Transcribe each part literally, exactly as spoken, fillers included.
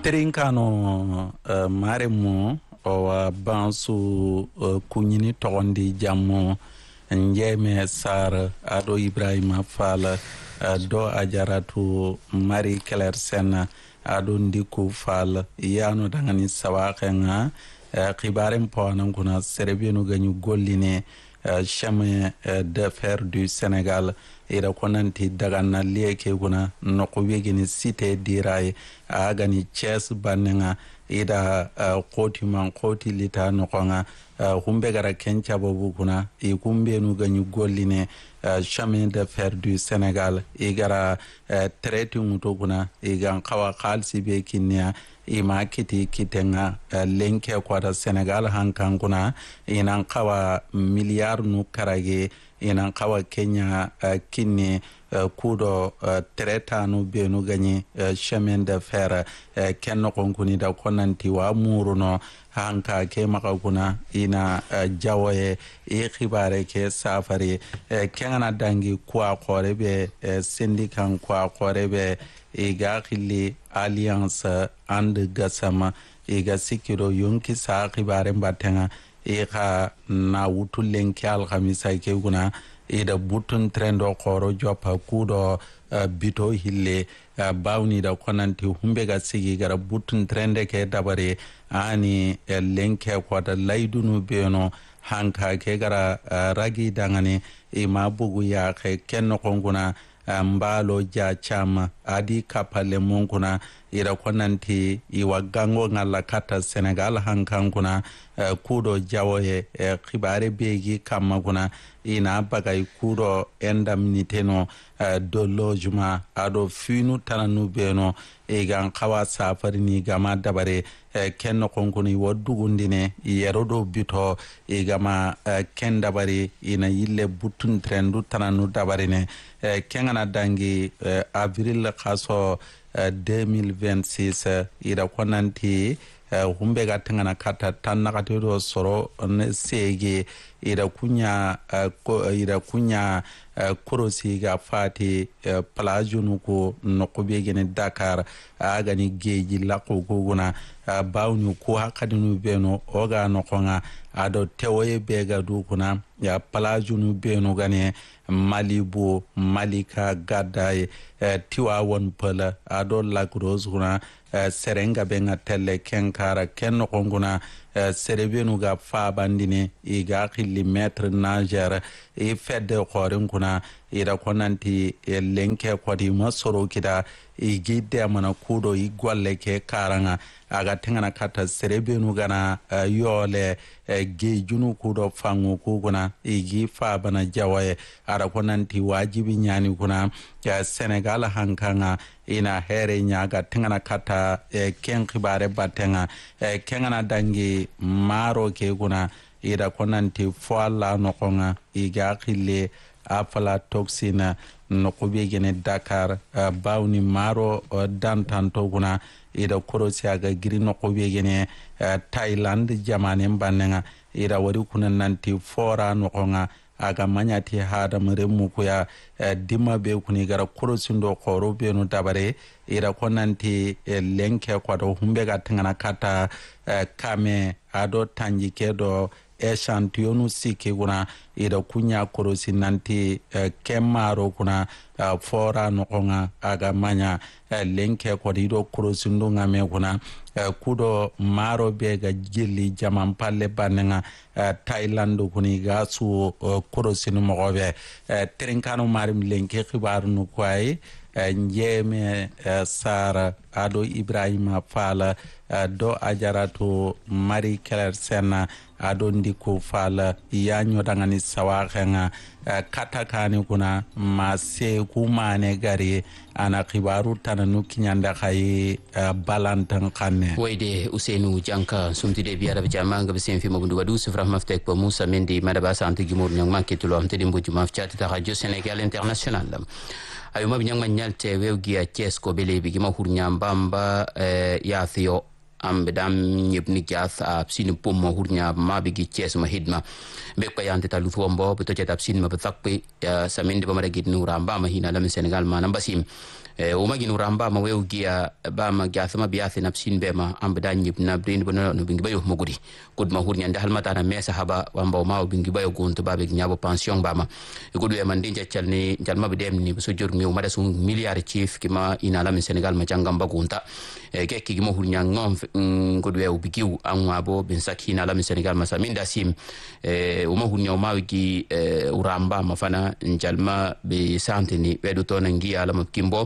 Trinkano uh, maremu o bansu uh, kunyini togondi jamu njeme sar ado Ibrahima Fall uh, do ajaratu Marie Claire Sen ado Ndiku Fall yano dangani sawakenga uh, kibaren poanam kuna serebienu ganyu golline uh, chemin uh, de fer du Sénégal ira konanti daga na lieke kuna nokubegini site dirai agani Thiès banenga ida uh, koti man koti lita nokonga uh, humbe gara kencha bobu kuna ikumbe nu ganyu golline uh, chemin de fer du Sénégal igara uh, traité muto kuna igan kawa khalsi be kinya ima kiti kitenga uh, lenke kwa da Sénégal hankan kuna inan kawa miliar nu karage inan kawa Kenya uh, kinni uh, kudo uh, tretanu benu ganyi uh, chemin de fer uh, kenno konkuni da konanti wa muruno hanka ke maka kuna ina uh, jawoye e khibare ke safari uh, kengana dangi kwa korebe uh, syndican kwa korebe iga khili alliance and gasama iga sikiro yonki sa khibare mbatenga ika na wutu lenki alhamisa ke kuna ida butun trendo koro jopa kudo uh, bito hille uh, bawni da konanti humbe ga sigi gara butun trende ke dabare ani uh, lenke kwa da laidunu beno hanka ke gara uh, ragi dangane ima bugu ya ke kenno konguna mbalo ja chama adi kapale munkuna ira konanti iwa gango ngala kata Senegal hankan kuna uh, kudo jawoye uh, khibare begi kama kuna ina bagay kudo endamniteno uh, do lojuma ado finu tananu beno igan kawa safari ni gama dabare uh, kenno konkuni wadugundine yerodo bito igama uh, ken dabare ina yille butun trendu tananu dabare ne uh, kengana dangi uh, avril kaso Uh, deux mille vingt-six uh, ira konanti uh, humbe ga tangana kata tanna katero soro uh, sege ira kunya uh, ko, ira kunya uh, korosi ga fati uh, plajunu ko nokobe gene Dakar aga ni geji lako guna uh, bawni ko hakadinu beno oga nokonga ado tewoye bega du kuna ya plajunu beno gane Malibu Malika Gadaye uh, Tiwawon Pala ado Lagros kuna uh, serenga benga tele kenkara kenno konguna uh, serebenu ga fa bandine iga khili metre nager e fedde khorin kuna ida konanti e lenke kwadi masoro kida igide mana kudo igwalle ke karanga aga tengana kata serebenu gana uh, yole uh, gejunu kudo fangu kuguna igi fa bana jawaye ara konanti wajibi nyani kuna ya Senegal hankanga ina here nyaga tengana kata uh, ken khibare batenga uh, kengana dangi maro ke kuna ida konanti foala nokonga iga khile afala toxina nokobe gene Dakar uh, bawni maro uh, dantanto kuna ida korosi aga giri nokobe gene uh, Thailand jamane mbanenga ida wari kuna nanti fora nokonga aga manyati hada mremu kuya uh, dima be kuni gara korosi ndo koro be no dabare ida konanti uh, lenke kwa do humbe ga tangana kata uh, kame ado tanjike do echantillonu sike kuna ida kunya korosi nanti uh, kemaro kuna uh, fora nokonga aga manya uh, lenke kwa dido korosi ndunga me kuna uh, kudo maro bega jili jaman pale banenga uh, Thailand kuni gasu uh, korosi numogobe uh, trinkano marim lenke khibaru nukwai uh, njeme uh, Sara ado Ibrahima Fall uh, do ajaratu Marie Claire Sen ado Ndiku Fall yanyo dangani sawakenga uh, katakani kuna mase kumane gari ana kibaru tananu kinyanda kai uh, balantan kanne wayde Ousseynou Dianka sumtide biara bjama ngam sen fi mabundu wadu sufra maftek po Moussa Mendi madaba santi gimor nyang manketulo amtedi mbuju mafchati ta radio Sénégal international ayuma binyang manyalte wewgi a Thiès ko bele bi gima hurnya mbamba uh, ya theo am bedam nyeb ni gas a psin pom ma hurnya ma bigi ches ma hidma be ko yante talu thombo be to jeta psin ma batakpe samindi ba mara gid nuramba ma hina lam Senegal ma nambasim o magin uramba ma wew giya ba ma gasama biyathi napsin bema am bedan nyib na brin bono no bingi bayo mogudi kud ma hurnya ndal mata na mesa haba wamba ma bingi bayo gonto babe nyabo pension bama gudu e man dinja calni jalma bedem ni so jor mi o mada sun milliard chief kima ina lam Senegal ma jangam bagunta e ke ki mo hurnya ngom gudu e bigiu anwa bo bin sakina lam Senegal ma saminda sim e o ma hurnya ma wigi uramba ma fana jalma be santini bedo to nangia lam kimbo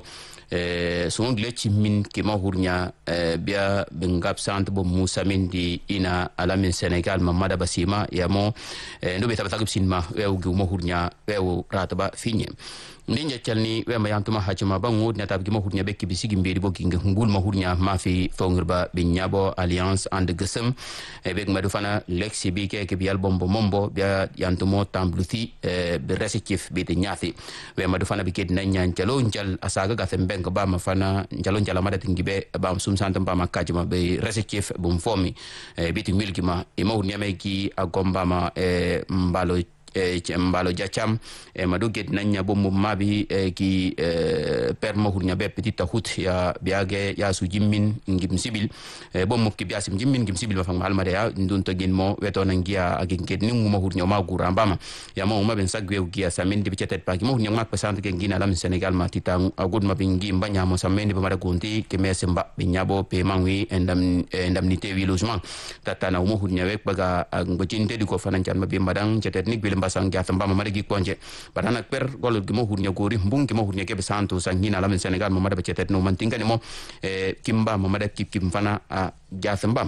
eh son gleci min ki ma hurnya eh, bia bengap sant bo Musa Mendi ina alamin Senegal mamada basima ya mo eh, ndo beta batagib sinma we ugu mo hurnya we rataba finye ninja calni we ma yantuma hajuma ba ngod na tabgi ma hurnya bekki bisigi mbedi bo kinga ngul ma hurnya ma fi fongirba be nyabo alliance and gesem e beg madu fana lexi bi ke ke bi album bo mombo bia yantumo tambluti e be resectif be de nyati we madu fana bi ked na nyan calo njal asaga ga fembe ba ma fana njalo njala mada tingibe ba sum santam ba makajuma be resectif bum fomi e biti milkima e ma hurnya me ki agomba ma e mbalo e mbalo jacham e madu get nanya bom mabi e ki e perma hurnya be petita hut ya biage ya su jimmin ngim sibil e bom ki biasim jimmin ngim sibil ba fam almade ya ndun to gin mo weto nangia agin get ni mo hurnya ma gura mbama ya mo ma ben sagwe ugia samindi bi cetet pa ki mo hurnya ma pesante ke ngina lam Senegal ma titang agud ma bingi mbanya mo samindi ba mara gonti ke mesemba binyabo pe mangwi endam indemnité wi logement tatana mo hurnya wek baga ngojinte di ko fanancan ma bi mbadang cetet ni basang ga tamba ma marigi konje badana per gol gi mo hurnya gori mbung gi mo hurnya ke santo sangina lam Senegal ma mada be cetet no man tingani mo e kimba ma mada kip kim fana a ga tamba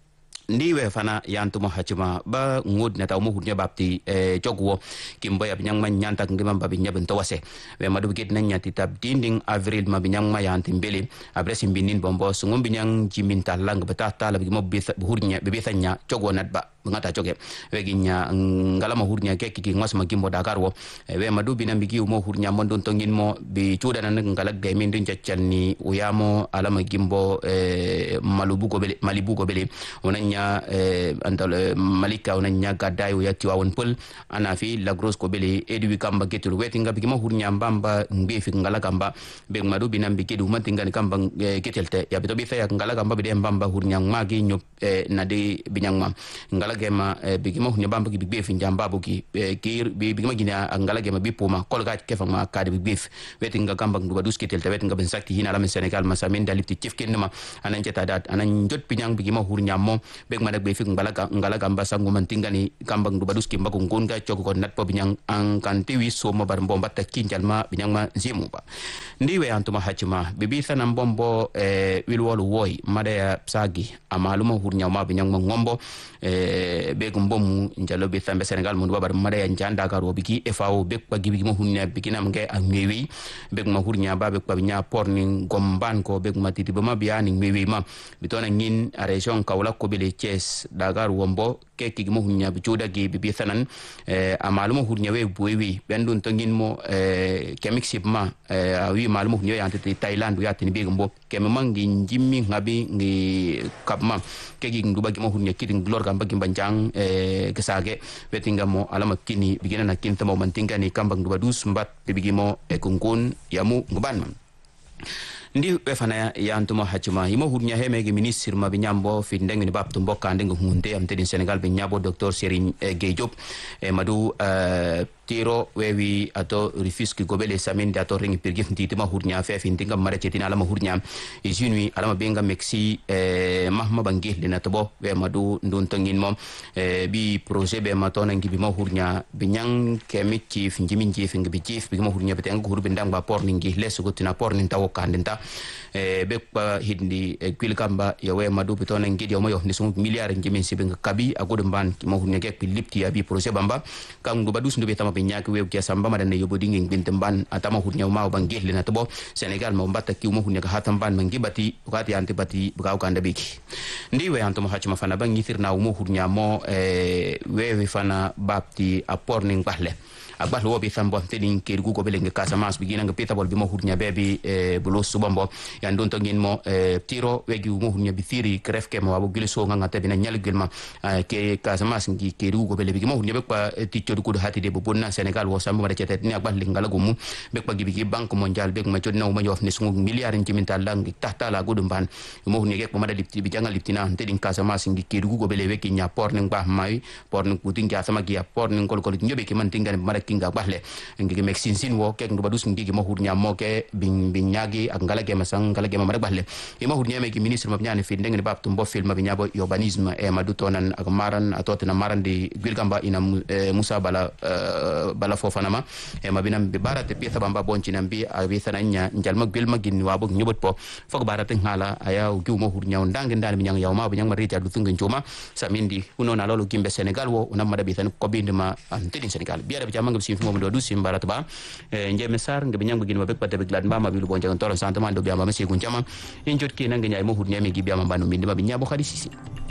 ndiwe fana yantumo hachuma ba ngod na taw mo hurnya bapti e jogwo kimba ya binyang man nyanta ngima ba binyab ntawase we madu git na nyati tab dinding avril ma binyang ma yanti mbele abresi binin bombo sungum binyang jiminta lang beta tala bi mo bi hurnya be betanya jogwo natba ngata joge we ginya ngala ma hurnya ke ki ngwas ma gimbo dakarwo we madu binam bi mo hurnya mon don tongin mo bi chuda nan ngala ge min din jachalni uyamo ala ma gimbo e malubu go bele malibu go bele onanya e andal malika onanya gadai ya tiwawon pul ana fi la grosse ko bele edwi kamba getul wetinga bi mo hurnya mbamba ngbe fi ngala kamba be madu binam bi kedu mantinga kamba getelte ya bito bi fa ngala kamba bi mbamba hurnya magi nyop e nade binyang mam ngala gema e, bigima hunya bamba ki bigbe fin jamba boki e, ki bigima gina ngala gema bipuma kolga kefa ma kadi bigbe weti nga gamba nduba duski tel tawet nga ben sakti hina lam Senegal ma samin dalipti tifken ma anan jeta dat anan jot pinyang bigima hurnya mo beg ma dag be fi ngala ngala gamba sangu mantingani gamba nduba duski mbago ngonga choko ko nat po binyang an kan tiwi so mo bar mbomba ta kinjal ma binyang ma zimu ba ndiwe antuma hachima bibi sana mbombo e, wilwolu woy mada sagi amaluma hurnya ma binyang ma ngombo e, be gumbom njalo be tambe Senegal mun babar mada ya njanda garo biki F A O be kwa gibi mo hunnya bikina mge angwewi be ma hurnya ba be kwa nya porni gomban ko be ma titi bama biani ngwewi ma bitona ngin a region kawla ko bele Thiès dagar wombo ke ki mo hunnya bi joda gi bi sanan eh amalumo hurnya we buewi bendun to ngin mo eh kemixip ma eh awi malumo hunnya ya titi Thailand ya tini be gumbo ke mangi njimmi ngabi ngi kapma ke gi nduba gi mo hunnya kidin glor gamba gi jang e kesage wetinga mo alama kini bigina na kinta mo mantinga ni kambang dua dus mbat bibigimo e kunkun yamu nguban ndi wefana ya antuma hachuma imo hurnya heme ge ministre ma binyambo fi ndengi bab to mbokka ndengi hunde am tedin Senegal be nyabo docteur Serigne e, Gueye e madu e, tiro wewi ato rifiski gobele samende ato ringi pirgif nditi ma hurnya fe fi ndinga mare cetina alama hurnya izunwi alama benga mexi e, mahma bangi lina tobo we madu ndun tongin mom e, bi projet be matona ngi bi ma hurnya binyang kemik chief njimin chief ngi bi chief bi ma hurnya beteng hurbi ndang ba por ningi lesu gotina por nintawo kandenta e be pa hidni e kwilkamba ya we madu bitona ngi yo moyo ni sun milliard njimin sibinga kabi agodum ban ki ma hurnya ke lipti ya bi projet bamba kam du badus ndu betama binyaki we ke samba madane yobo dingin bintemban atama hurnya ma bangi lina tobo Senegal mo mbata ki mo hurnya hatamban mangibati wakati antibati bukaw kanda biki ndiwe antuma hachuma fana bangi thirna mo hurnya mo e we fana bapti aporning bahle agbah lo bi sambo tedin ke gugo belenge Casamance bigina nga pita bol bi mo hurnya bebi e bulo suba luthombo ya ndon to ngin mo tiro wegi mo hunya bithiri kref ke mo abo gile so nga ngata bina nyal gilma ke Casamance ngi ke ru go bele bigi mo hunya be kwa ti ko hati de bonna Senegal wo sambo mara cetet ni akbar lingala gumu be kwa gibi banque mondial be ma chodna ma yof ne sungu milliard ngi minta lang tahta la godum ban mo hunya ke ko mara dipti bi jangal diptina te din Casamance ngi ke ru go bele weki nya por ning ba mai por ning putin ja sama gi por ning kol kol nyobe ke man tinga mara kinga bahle ngi mek sin sin wo ke ngi badus ngi mo hunya mo ke bin bin nyagi ak ngala ke masang ngala ke mara bahle e mo hunya me ki ministre ma nyane fi ndeng ni bab tumbo film bi nyabo urbanisme e madutonan ak maran atotena maran di gilgamba ina Musa bala bala fofanama e mabinam be barate pieta bamba bonci nambi abi sananya njalmak bilma ginni wabok nyobot po fok barate ngala aya ugi mo hur nyaw ndang ndal mi nyang yaw ma bi nyang marita du tunga njoma samindi uno na lolo gimbe Senegal wo una mada bi tan ko bindima antedin Senegal biara bi jamanga sim mo do du sim barata ba e njeme sar ngabe nyang ginni mabek pate be glad mbama bi lu bonja toron santama do biama mesi gun jama injot ki nanga nyaay mo hur nyami gi biama banu bindima bi nyabo khadi sisi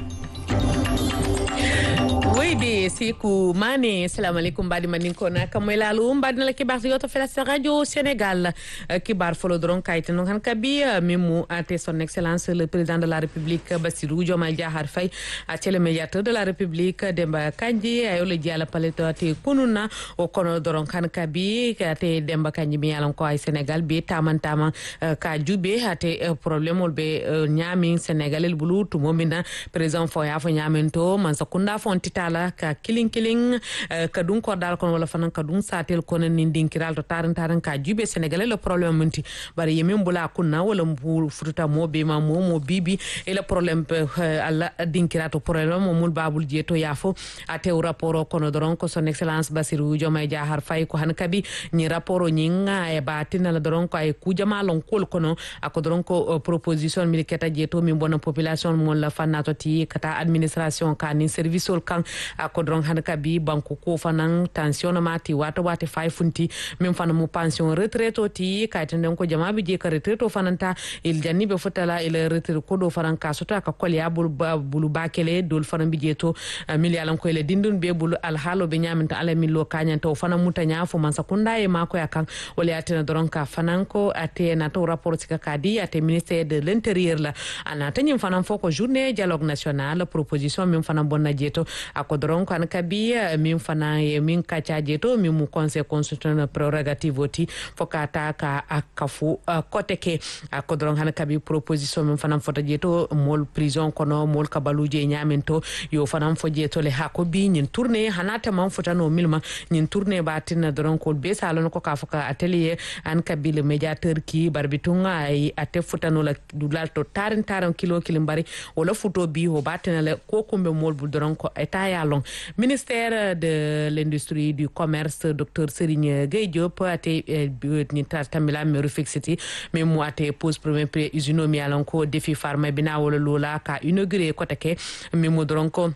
Wede siku mane salam alaikum badi maninko na kamoyla lu badi na kibar yoto fela sa radio Sénégal kibar folo dron kayte non han kabi mimu ate son excellence le président de la République Bassirou Diomaye Diakhar Faye ate le médiateur de la République Demba Kandji ayo le diala paleto ate kununa o kono dron kan kabi ate Demba Kandji mi yalan ko ay Sénégal be taman taman ka jube ate problème ol be nyami Sénégalais bulu to momina président fo ya fo nyamento man sakunda fontita la ka killing killing kadun ko dal kon wala fanan kadun satel kon ni dinkiral to taran taran ka jube Sénégalais le problème munti bari yemin bula kunna wala mbul fruta mo be ma mo mo bibi e le problème alla dinkirato problème mo mul babul jeto yafo ate rapport kono doron ko son excellence Bassirou Diomaye Diakhar Faye ko han kabi ni rapport nyinga e batina la doron ko ay kujama lon kol kono ako doron ko proposition miliketa jeto mi bona population mo la fanato ti kata administration ka ni service ol kan ako dron han kabi banko ko fanan tension mati wato wati fay funti min fana mu pension retraite ti kayten den ko jama bi je ka retraite fananta il janni be fotala il retraite ko do fanan ka sota ka kolya bul bulu bakele dol fanan bi je to miliyalan ko le dindun be bulu al halo be nyaminta ala min lo kanyan to fanan mutanya fo man sakunda e mako yakan wala atena dron ka fanan ko ate na to rapport sika kadi ate ministère de l'intérieur la ana tanyin fanan fo ko journée dialogue national proposition min fanan bonna jeto ako doron kan kabi min fana ye min kacha jeto min mu conseil constitutionnel prérogative oti fokata ka akafu koteke ako doron han kabi proposition min fana fota jeto mol prison kono mol kabaluje nyamento yo fana fo jeto le hakobi nyin tourner hanata man fota no milma nyin tourner batin doron ko be salon ko ka foka atelier an kabi le médiateur ki barbitunga ay ate fota no la dulal to tarin taran kilo kilimbari wala futo bi ho batin le ko kumbe mol bu doron ko eta ya long ministère de l'industrie du commerce docteur Serigne Gueye Diop ate ni tamila me refixiti me mo ate pose premier prix usine mi alonko défi pharma bina wala lola ka inauguré ko take me mo doron ko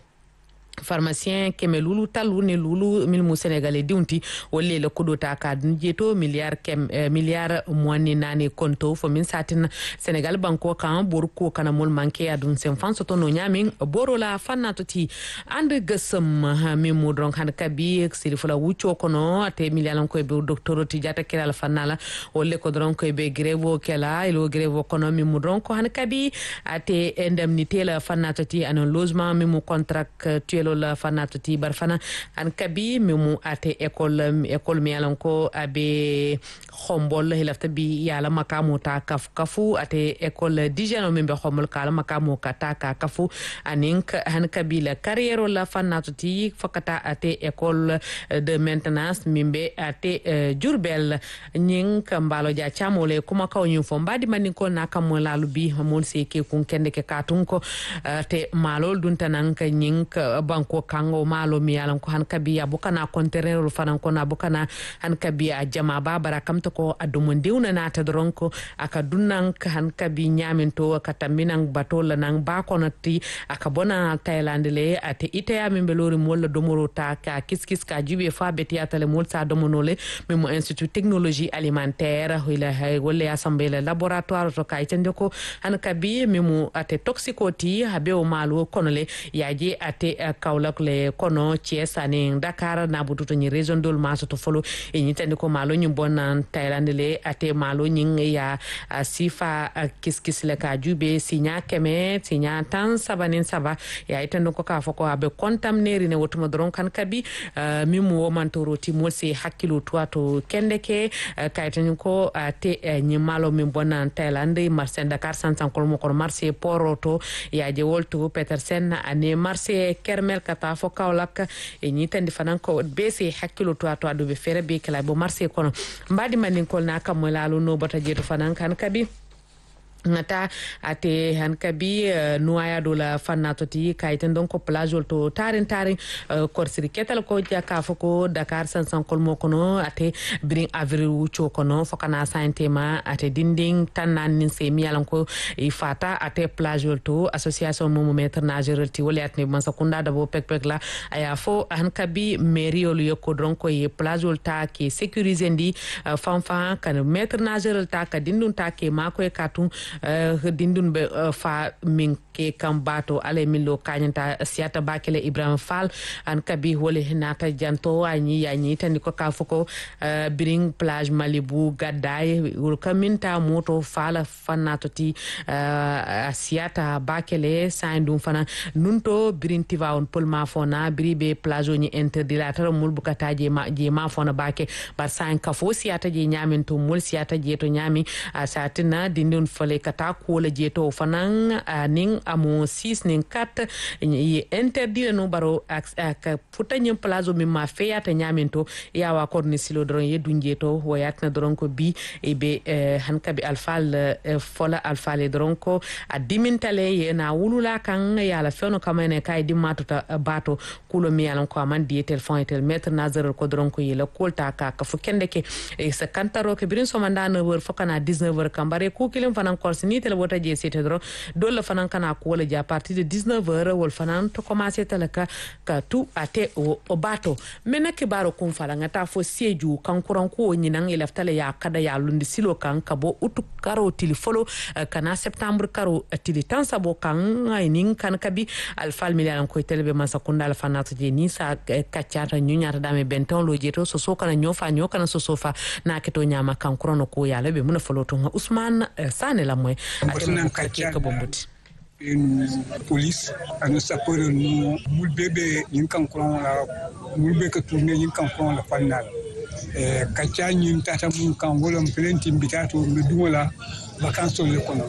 pharmacien keme lulu talu ne lulu mil mu sénégalais diunti wolle le kodota ka jeto milliard kem eh, milliard moani nani konto fo min satin Sénégal banko kan borko kana mol manke adun sem fan soto no nyamin borola fannato ti and gesum mi mu don kan kabi siri fula wucho kono ate milliard ko be docteur ti jata kala fanala wolle ko don ko be grevo kala ilo grevo kono mi mu don ko han kabi ate indemnité la fannato ti anon logement mi mu contract tuelo la fanato ti barfana an kabi mimu ate école école mi alanko abe khombol hilafta bi yala makamu ta kaf kafu ate école dijano membe khomol kala makamu kata ka kafu anink han kabi la carrière la fanato ti fakata ate école de maintenance mimbe ate Diourbel nyin kambalo ja chamole kuma kaw nyum fo mbadi maninko nakam lalu bi mon seke kun kende ke katunko ate malol duntanan ka nyin banko kango malo mi yalan ko han kabiya bukana conteneur fanan ko na bukana han kabiya jama babara kamta ko adumon diwna nata dronko aka dunnan han kabi nyaminto aka tambinan batol nan ba konati aka bona Thailand le ate itaya min belori molla domoro ta ka kiskis ka jibe fa betiata le mol sa domonole memo institut technologie alimentaire wala wala assemblée laboratoire to kay tende ko han kabi memo ate toxicoti habe o malo konole yaji ate Kaolack le kono Thiès ani Dakar na bututo ni région dol maso to folo e ni tande ko malo ñu bon Thailand le ate malo ñi ya sifa kiskis le ka jube sinya keme sinya tan sabanin saba ya itande ko ka foko abe contamner ne wotuma dron kan kabi mi mu man to roti mo se hakkilo to to kende ke kaytan ko ate ni malo mi bon Thailand marché Dakar sansan ko mo ko marché poroto ya je wolto Petersen ane marché Kermel kata fo Kaolack e ni tandi fanan ko be se hakkilo to to do be fere be kala bo marché kono mbadi manin kol na kam lalu no bata jeto fanan kan kabi ngata ate han kabi uh, nuaya do la fannato ti kayten donc plage to tarin tarin uh, korsiri ketal ko jaka foko Dakar sansan kolmo kono ate bring avril wucho kono fokana saintema ate dinding tanan nin se mi yalan ko e fata ate plage to association mo maître nageur ti woli atne man sakunda dabo pek pek la aya fo han kabi mairie ol yoko donc e plage ta ki sécuriser ndi uh, fanfa kan maître nageur ta ka dindun ta ke mako e katun Uh, dindun be uh, fa min ke kambato ale millo kanyanta siata bakele Ibrahim Fall an kabi wole nata janto ani yani tani ko ka foko uh, bring plage Malibu Gadday wol kaminta moto fala fanato ti uh, siata bakele sandum fana nunto brintiva on polma fona bribe plage ni interdilateur mul bukataje ma je ma fona bake bar san ka fo siata je nyamin to mul siata je to nyami uh, satina dindun fole kata ko le jeto fanan ning amo six ning kat yi interdire no baro ak futanyem plazo mi ma feyata nyaminto yawa korni silo dron ye dunjeto woyatna dron ko bi e be hankabi alfal fola alfal dron ko adimintale ye na wulula kan yala feno kamene kay dimmato ta bato kulo mi yalan ko man di telephone tel metre nazar ko dron ko yela kolta ka ka fu kende ke e sa kantaro ke birin so mandana wor fokana dix-neuf heures kambare ku kilim fanan korsi ni tel wota je sete dron dole fanan kana ko wala ja partir de dix-neuf heures wol fanan to commencer telaka ka tu ate o, o bato menake baro kun fala ngata fo seju kan kuran ko nyinan ilaftale ya kada ya lundi silo kan kabo utu karo tilifolo uh, kana septembre karo uh, tili tansa bo kan nin kan kabi alfal milian ko telebe masakunda al fanato je ni sa uh, kachata nyunyata dame benton lo jeto so so kana nyofa nyoka na so sofa na keto nyama kan kuran ko ya lebe muna foloto nga Ousmane uh, Sane la moy atena kachaka bombuti une police à nous sapeur nous mul bébé yin kan kuran la mul be ka tourner yin kan kuran la fanal e kacha yin tata mun kan wolom plenty mbitato me dumola vacances le kono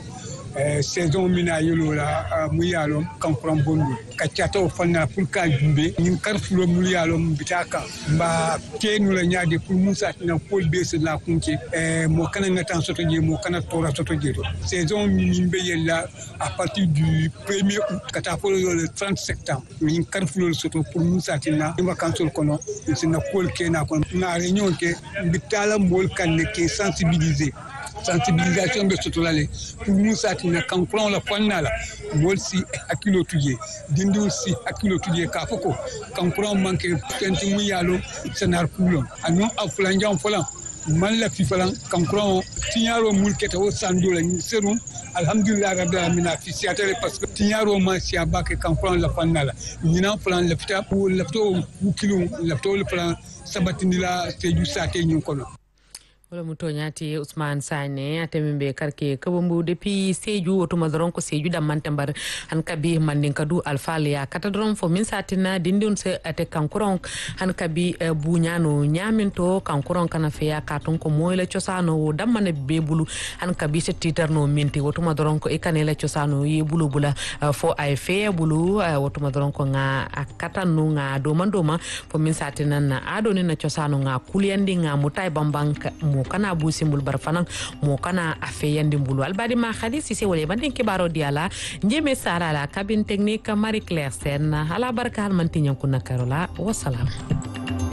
e saison mina yolo la mu yalom kan kuran bondu kacha to fanal pour ka jumbe yin karfulo mu yalom bitaka ba tenu la nyaade pour musa na pol be se la kunke e mo kana ngatan soto je mo kana tora soto je saison min be yella à partir du premier août kata fo le trente septembre min karfulo soto pour musa tina vacances kono sina pol kena kono na réunion ke bitala mol kan ke sensibiliser sensibilisation de sotolale pour nous satina kan kuran la fannala mol si akilo tuje dindu si akilo tuje ka foko kan kuran manke tenti mu yalo senar kulon anu aflanjan folan man la fi falan kan kuran tinyaro mulketa o sandola ni serum alhamdulillah rabbil alamin afisiatele parce que tinyaro ma si abake kan kuran la fannala nyina falan la fita pour la to kilo la to le plan sabatindila teju sate nyon kono wala muto nyati Ousmane Sane atembe karke kabumbu depuis Sédhiou otuma doron ko Sédhiou dam mantambar han kabi mandin kadu alfalia kata doron fo min satina dindun se ate kankuron han kabi uh, bunyano nyaminto kankuron kana feya katon ko moyle ciosano dam man bebulu han kabi se titerno minti otuma doron ko ekanela ciosano yebulu bula uh, fo ay fe bulu uh, otuma doron ko nga akata no nga do mandoma fo min satina na adoni na ciosano nga kuliandi nga mutay bambank mo kana bu simbul bar fanan mo kana afeyandi mbulu albadi ma khadisi se wole bandin ke baro diala njeme sara la cabine technique Marie Claire Sen ala barka hal mantinyan kunna karola wassalam.